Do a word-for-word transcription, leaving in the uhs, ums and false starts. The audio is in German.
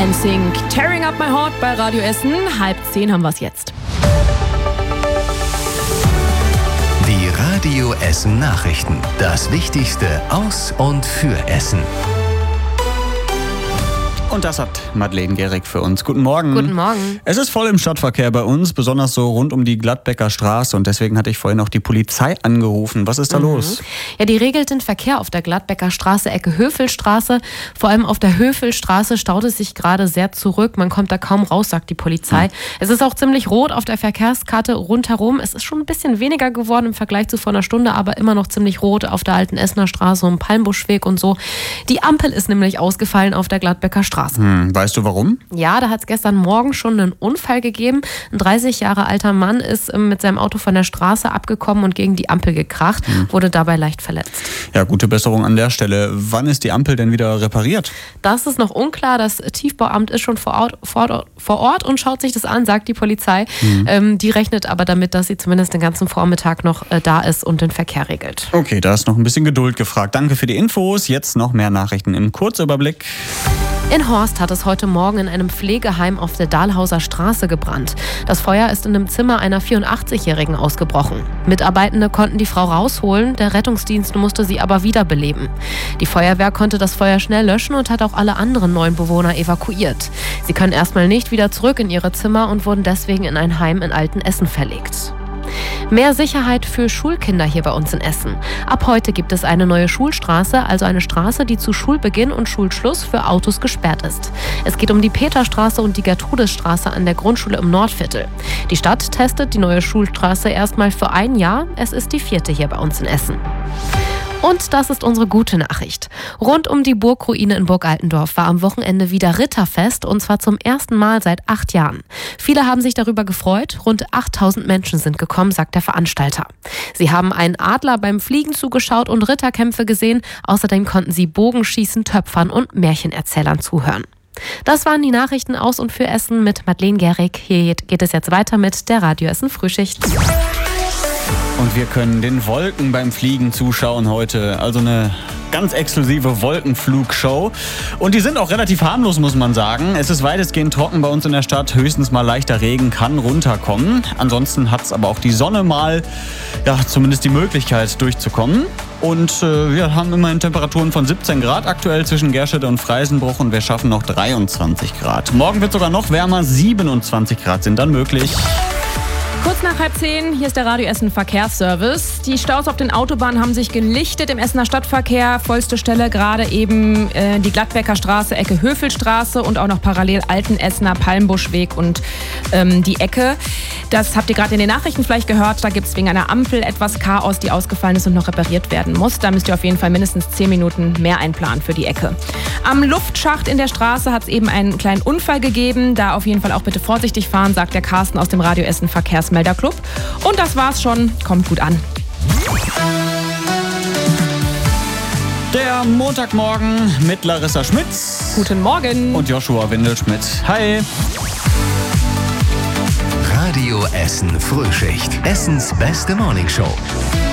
N Sync, Tearing Up My Heart bei Radio Essen. Halb zehn haben wir es jetzt. Die Radio Essen Nachrichten. Das Wichtigste aus und für Essen. Und das hat Madeleine Gehrig für uns. Guten Morgen. Guten Morgen. Es ist voll im Stadtverkehr bei uns, besonders so rund um die Gladbecker Straße. Und deswegen hatte ich vorhin auch die Polizei angerufen. Was ist da mhm. los? Ja, die regelt den Verkehr auf der Gladbecker Straße, Ecke Höfelstraße. Vor allem auf der Höfelstraße staut es sich gerade sehr zurück. Man kommt da kaum raus, sagt die Polizei. Mhm. Es ist auch ziemlich rot auf der Verkehrskarte rundherum. Es ist schon ein bisschen weniger geworden im Vergleich zu vor einer Stunde, aber immer noch ziemlich rot auf der alten Essener Straße und Palmbuschweg und so. Die Ampel ist nämlich ausgefallen auf der Gladbecker Straße. Hm, weißt du warum? Ja, da hat es gestern Morgen schon einen Unfall gegeben. Ein dreißig Jahre alter Mann ist mit seinem Auto von der Straße abgekommen und gegen die Ampel gekracht, hm. wurde dabei leicht verletzt. Ja, gute Besserung an der Stelle. Wann ist die Ampel denn wieder repariert? Das ist noch unklar. Das Tiefbauamt ist schon vor Ort, vor, vor Ort und schaut sich das an, sagt die Polizei. Hm. Ähm, die rechnet aber damit, dass sie zumindest den ganzen Vormittag noch äh, da ist und den Verkehr regelt. Okay, da ist noch ein bisschen Geduld gefragt. Danke für die Infos. Jetzt noch mehr Nachrichten im Kurzüberblick. In Horst hat es heute Morgen in einem Pflegeheim auf der Dahlhauser Straße gebrannt. Das Feuer ist in dem Zimmer einer vierundachtzigjährigen ausgebrochen. Mitarbeitende konnten die Frau rausholen, der Rettungsdienst musste sie aber wiederbeleben. Die Feuerwehr konnte das Feuer schnell löschen und hat auch alle anderen neuen Bewohner evakuiert. Sie können erstmal nicht wieder zurück in ihre Zimmer und wurden deswegen in ein Heim in Altenessen verlegt. Mehr Sicherheit für Schulkinder hier bei uns in Essen. Ab heute gibt es eine neue Schulstraße, also eine Straße, die zu Schulbeginn und Schulschluss für Autos gesperrt ist. Es geht um die Peterstraße und die Gertrudisstraße an der Grundschule im Nordviertel. Die Stadt testet die neue Schulstraße erstmal für ein Jahr. Es ist die vierte hier bei uns in Essen. Und das ist unsere gute Nachricht. Rund um die Burgruine in Burg Altendorf war am Wochenende wieder Ritterfest und zwar zum ersten Mal seit acht Jahren. Viele haben sich darüber gefreut. Rund achttausend Menschen sind gekommen, sagt der Veranstalter. Sie haben einen Adler beim Fliegen zugeschaut und Ritterkämpfe gesehen. Außerdem konnten sie Bogenschießen, Töpfern und Märchenerzählern zuhören. Das waren die Nachrichten aus und für Essen mit Madeleine Gehrig. Hier geht es jetzt weiter mit der Radio Essen Frühschicht. Und wir können den Wolken beim Fliegen zuschauen heute. Also eine ganz exklusive Wolkenflugshow. Und die sind auch relativ harmlos, muss man sagen. Es ist weitestgehend trocken bei uns in der Stadt. Höchstens mal leichter Regen kann runterkommen. Ansonsten hat es aber auch die Sonne mal, ja, zumindest die Möglichkeit durchzukommen. Und äh, wir haben immerhin Temperaturen von siebzehn Grad aktuell zwischen Gerstedt und Freisenbruch und wir schaffen noch dreiundzwanzig Grad. Morgen wird sogar noch wärmer, siebenundzwanzig Grad sind dann möglich. Kurz nach halb zehn, hier ist der Radio Essen Verkehrsservice. Die Staus auf den Autobahnen haben sich gelichtet im Essener Stadtverkehr. Vollste Stelle gerade eben äh, die Gladbecker Straße, Ecke Höfelstraße und auch noch parallel Altenessener Palmbuschweg und ähm, die Ecke. Das habt ihr gerade in den Nachrichten vielleicht gehört. Da gibt es wegen einer Ampel etwas Chaos, die ausgefallen ist und noch repariert werden muss. Da müsst ihr auf jeden Fall mindestens zehn Minuten mehr einplanen für die Ecke. Am Luftschacht in der Straße hat es eben einen kleinen Unfall gegeben. Da auf jeden Fall auch bitte vorsichtig fahren, sagt der Carsten aus dem Radio Essen Verkehrsmelderclub. Und das war's schon. Kommt gut an. Der Montagmorgen mit Larissa Schmitz. Guten Morgen. Und Joshua Windelschmidt. Hi. Radio Essen Frühschicht. Essens beste Morningshow.